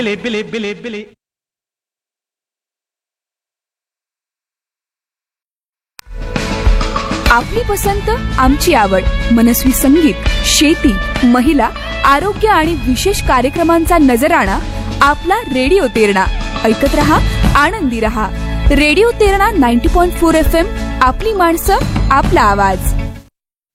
बिले बिले बिले बिले. आपली पसंत आमची आवड. मनस्वी संगीत, शेती, महिला, आरोग्य आणि विशेष कार्यक्रमांचा नजराणा आपला रेडिओ तेरणा. ऐकत रहा, आनंदी रहा. Radio Terna 90.4 FM. आपली माणसं, आपला आवाज.